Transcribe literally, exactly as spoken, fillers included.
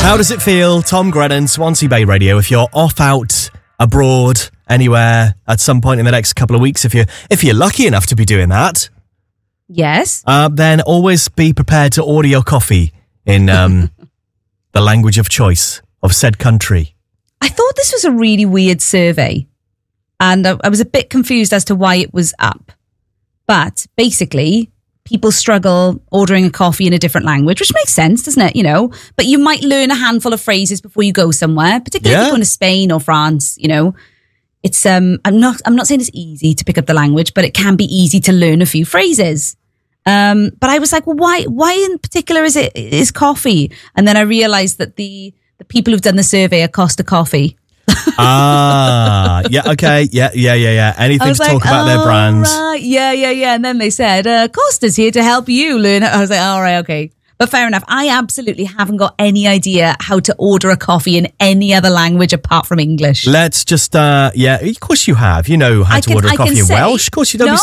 How does it feel? Tom Grennan, Swansea Bay Radio. If you're off out abroad anywhere at some point in the next couple of weeks, if you're if you're lucky enough to be doing that, yes, uh, then always be prepared to order your coffee in um, the language of choice of said country. I thought this was a really weird survey, and I, I was a bit confused as to why it was up. But basically, people struggle ordering a coffee in a different language, which makes sense, doesn't it? You know, but you might learn a handful of phrases before you go somewhere, particularly Yeah. if you're going to Spain or France. You know, it's um, I'm not, I'm not saying it's easy to pick up the language, but it can be easy to learn a few phrases. Um, but I was like, well, why, why in particular is it is coffee? And then I realized that the the people who've done the survey are Costa Coffee. Ah, yeah, okay, yeah, yeah, yeah, yeah. I Anything was to like, talk about their oh, brand. right. Yeah, yeah, yeah. And then they said, uh, Costa's here to help you learn it. I was like, all right, okay. But fair enough. I absolutely haven't got any idea how to order a coffee in any other language apart from English. Let's just, uh, yeah, of course you have. You know how I to can- order a I can coffee in say- Welsh. Of course you don't No, be